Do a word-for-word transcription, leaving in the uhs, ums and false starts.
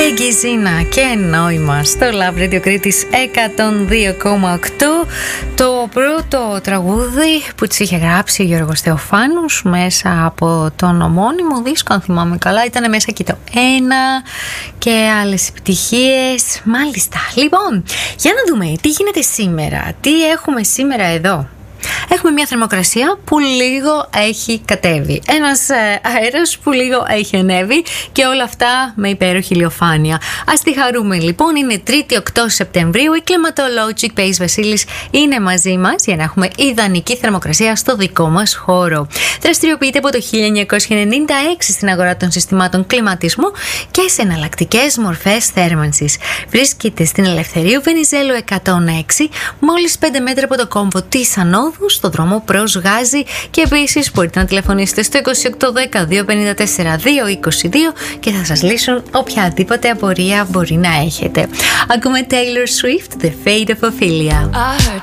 Ζήνα και νόημα στο Love Radio Κρήτης εκατόν δύο κόμμα οκτώ. Το πρώτο τραγούδι που της είχε γράψει ο Γιώργος Θεοφάνους μέσα από τον ομώνυμο δίσκο, αν θυμάμαι καλά, ήταν μέσα και το ένα και άλλες επιτυχίες. Μάλιστα, λοιπόν, για να δούμε τι γίνεται σήμερα, τι έχουμε σήμερα εδώ. Έχουμε μια θερμοκρασία που λίγο έχει κατέβει, ένας ε, αέρας που λίγο έχει ανέβει και όλα αυτά με υπέροχη ηλιοφάνεια. Ας τη χαρούμε λοιπόν. Είναι Τρίτη οκτώ Σεπτεμβρίου. Η κλιματολόγη Pace Βασίλης είναι μαζί μας για να έχουμε ιδανική θερμοκρασία στο δικό μας χώρο. Δραστηριοποιείται από το χίλια εννιακόσια ενενήντα έξι στην αγορά των συστημάτων κλιματισμού και σε εναλλακτικές μορφές θέρμανσης. Βρίσκεται στην Ελευθερίου Βενιζέλου εκατόν έξι, μόλις πέντε μέτρα από το κόμβο της Ανόδου, στο δρόμο προς Γάζη, και επίσης μπορείτε να τηλεφωνήσετε στο είκοσι οκτώ δέκα δύο πενήντα τέσσερα δύο είκοσι δύο και θα σας λύσουν οποιαδήποτε απορία μπορεί να έχετε. Ακούμε Taylor Swift, The Fate of Ophelia.